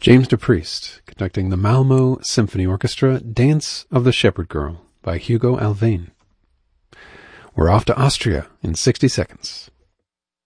James DePriest, conducting the Malmo Symphony Orchestra, Dance of the Shepherd Girl by Hugo Alvane. We're off to Austria in 60 seconds.